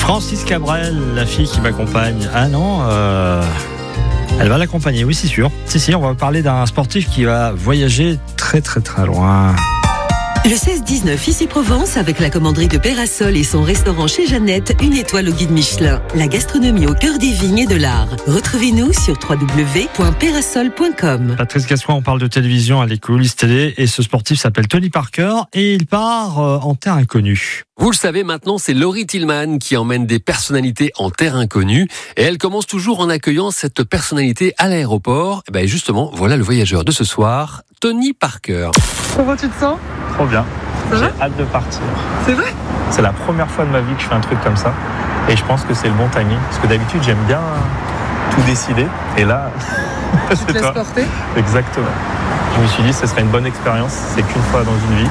Francis Cabrel, la fille qui m'accompagne. Ah non, elle va l'accompagner, oui c'est sûr. Si, on va parler d'un sportif qui va voyager très très très loin. Le 16-19 ici Provence avec la commanderie de Pérasol et son restaurant chez Jeannette, une étoile au guide Michelin. La gastronomie au cœur des vignes et de l'art. Retrouvez-nous sur www.perasol.com. Patrice Gascoigne, on parle de télévision à les coulisses télé et ce sportif s'appelle Tony Parker et il part en terre inconnue. Vous le savez maintenant, c'est Laurie Tillman qui emmène des personnalités en terre inconnue et elle commence toujours en accueillant cette personnalité à l'aéroport. Et justement, voilà le voyageur de ce soir, Tony Parker. Comment tu te sens ? Trop bien. C'est J'ai vrai ? hâte de partir. C'est vrai ? C'est la première fois de ma vie que je fais un truc comme ça. Et je pense que c'est le bon timing. Parce que d'habitude, j'aime bien tout décider. Et là, Tu c'est te laisses toi. porter ? Exactement. Je me suis dit, ce serait une bonne expérience. C'est qu'une fois dans une vie.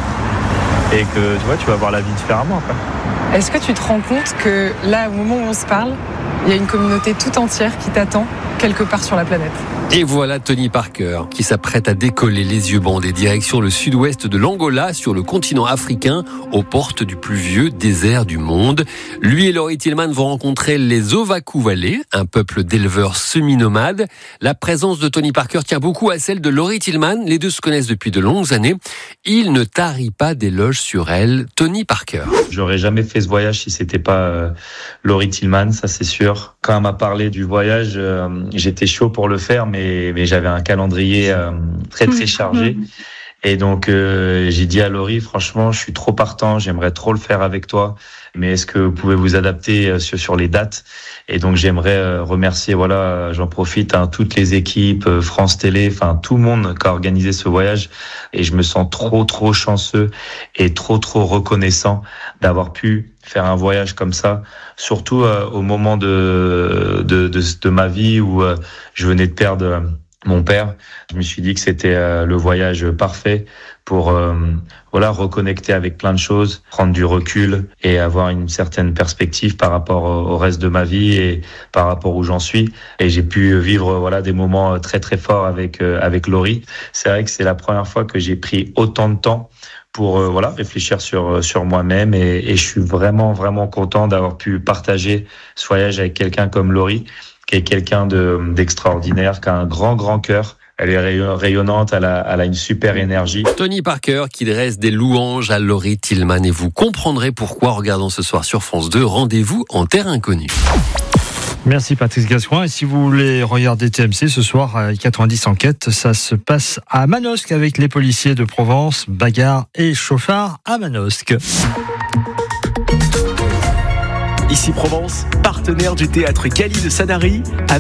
Et que tu vas voir la vie différemment après. Est-ce que tu te rends compte que là, au moment où on se parle, il y a une communauté tout entière qui t'attend quelque part sur la planète ? Et voilà Tony Parker qui s'apprête à décoller les yeux bandés direction le sud-ouest de l'Angola sur le continent africain aux portes du plus vieux désert du monde. Lui et Laurie Tillman vont rencontrer les Ovakou-Valais, un peuple d'éleveurs semi-nomades. La présence de Tony Parker tient beaucoup à celle de Laurie Tillman. Les deux se connaissent depuis de longues années. Il ne tarit pas d'éloges sur elle. Tony Parker. J'aurais jamais fait ce voyage si c'était pas Laurie Tillman, ça c'est sûr. Quand elle m'a parlé du voyage, j'étais chaud pour le faire, mais j'avais un calendrier très très chargé. Et donc j'ai dit à Laurie, franchement, je suis trop partant, j'aimerais trop le faire avec toi, mais est-ce que vous pouvez vous adapter sur les dates ? Et donc j'aimerais remercier, j'en profite, toutes les équipes, France Télé, tout le monde qui a organisé ce voyage. Et je me sens trop chanceux et trop reconnaissant d'avoir pu faire un voyage comme ça, surtout au moment de ma vie où je venais de perdre mon père. Je me suis dit que c'était le voyage parfait pour reconnecter avec plein de choses, prendre du recul et avoir une certaine perspective par rapport au reste de ma vie et par rapport où j'en suis. Et j'ai pu vivre des moments très très forts avec Laurie. C'est vrai que c'est la première fois que j'ai pris autant de temps pour réfléchir sur moi-même et je suis vraiment content d'avoir pu partager ce voyage avec quelqu'un comme Laurie, qui est quelqu'un d'extraordinaire, qui a un grand cœur. Elle est rayonnante, elle a une super énergie. Tony Parker qui dresse des louanges à Laurie Tillman et vous comprendrez pourquoi en regardant ce soir sur France 2, rendez-vous en terre inconnue. Merci Patrice Gascoigne. Et si vous voulez regarder TMC ce soir à 90 enquêtes, ça se passe à Manosque avec les policiers de Provence, bagarre et chauffard à Manosque. Ici Provence, partenaire du théâtre Cali de Sanary.